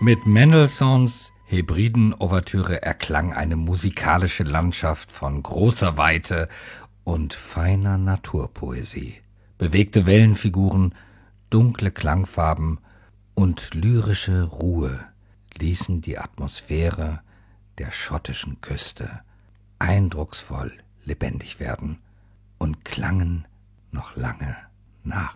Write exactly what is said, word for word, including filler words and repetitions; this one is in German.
Mit Mendelssohns Hebriden-Ouvertüre erklang eine musikalische Landschaft von großer Weite und feiner Naturpoesie. Bewegte Wellenfiguren, dunkle Klangfarben und lyrische Ruhe ließen die Atmosphäre der schottischen Küste eindrucksvoll lebendig werden und klangen noch lange nach.